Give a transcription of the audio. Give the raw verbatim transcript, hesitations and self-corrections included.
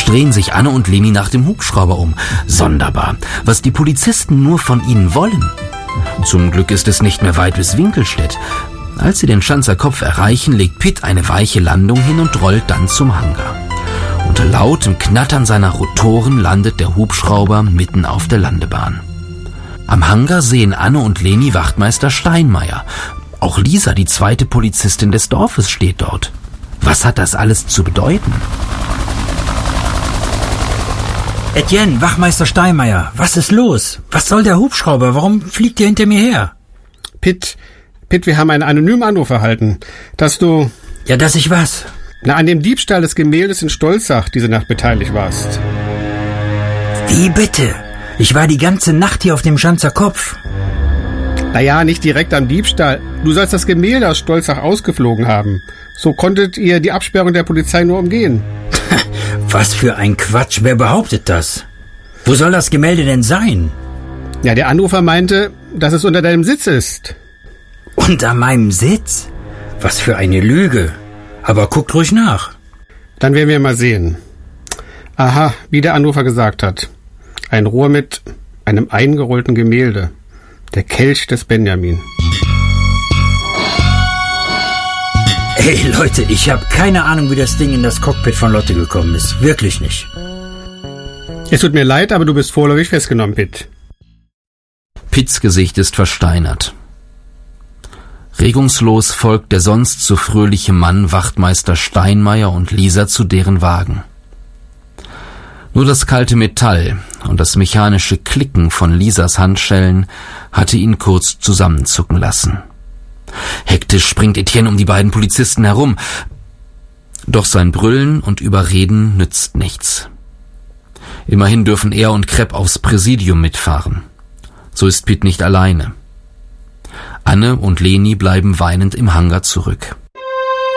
Rasch drehen sich Anne und Leni nach dem Hubschrauber um. Sonderbar, was die Polizisten nur von ihnen wollen. Zum Glück ist es nicht mehr weit bis Winkelstedt. Als sie den Schanzer Kopf erreichen, legt Pitt eine weiche Landung hin und rollt dann zum Hangar. Unter lautem Knattern seiner Rotoren landet der Hubschrauber mitten auf der Landebahn. Am Hangar sehen Anne und Leni Wachtmeister Steinmeier. Auch Lisa, die zweite Polizistin des Dorfes, steht dort. Was hat das alles zu bedeuten? Etienne, Wachmeister Steinmeier, was ist los? Was soll der Hubschrauber? Warum fliegt ihr hinter mir her? Pitt, Pitt, wir haben einen anonymen Anruf erhalten, dass du... Ja, dass ich was? Na, an dem Diebstahl des Gemäldes in Stolzach diese Nacht beteiligt warst. Wie bitte? Ich war die ganze Nacht hier auf dem Schanzer Kopf. Naja, nicht direkt am Diebstahl. Du sollst das Gemälde aus Stolzach ausgeflogen haben. So konntet ihr die Absperrung der Polizei nur umgehen. Was für ein Quatsch, wer behauptet das? Wo soll das Gemälde denn sein? Ja, der Anrufer meinte, dass es unter deinem Sitz ist. Unter meinem Sitz? Was für eine Lüge. Aber guckt ruhig nach. Dann werden wir mal sehen. Aha, wie der Anrufer gesagt hat. Ein Rohr mit einem eingerollten Gemälde. Der Kelch des Benjamin. Hey Leute, ich habe keine Ahnung, wie das Ding in das Cockpit von Lotte gekommen ist. Wirklich nicht. Es tut mir leid, aber du bist vorläufig festgenommen, Pitt. Pitts Gesicht ist versteinert. Regungslos folgt der sonst so fröhliche Mann Wachtmeister Steinmeier und Lisa zu deren Wagen. Nur das kalte Metall und das mechanische Klicken von Lisas Handschellen hatte ihn kurz zusammenzucken lassen. Hektisch springt Etienne um die beiden Polizisten herum. Doch sein Brüllen und Überreden nützt nichts. Immerhin dürfen er und Krepp aufs Präsidium mitfahren. So ist Pitt nicht alleine. Anne und Leni bleiben weinend im Hangar zurück.